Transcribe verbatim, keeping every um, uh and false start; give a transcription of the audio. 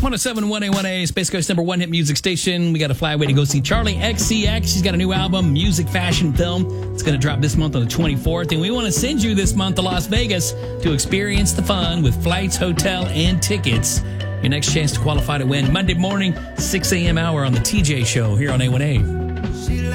one oh seven point one A one A, Space Coast number one hit music station. We got to fly away to go see Charlie X C X. She's got a new album, Music Fashion Film. It's going to drop this month on the twenty-fourth. And we want to send you this month to Las Vegas to experience the fun with flights, hotel, and tickets. Your next chance to qualify to win Monday morning, six a.m. hour on the T J Show here on A one A.